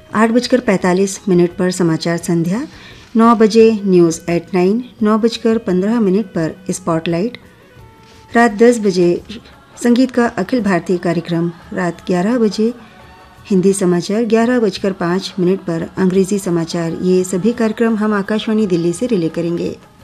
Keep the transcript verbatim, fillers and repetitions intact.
आठ बजकर पैंतालीस मिनट पर समाचार संध्या, नौ बजे न्यूज़ एट नाइन, नौ बजकर पंद्रह मिनट पर स्पॉटलाइट, रात दस बजे संगीत का अखिल भारतीय कार्यक्रम, रात ग्यारह बजे हिंदी समाचार, ग्यारह बजकर पाँच मिनट पर अंग्रेजी समाचार। ये सभी कार्यक्रम हम आकाशवाणी दिल्ली से रिले करेंगे।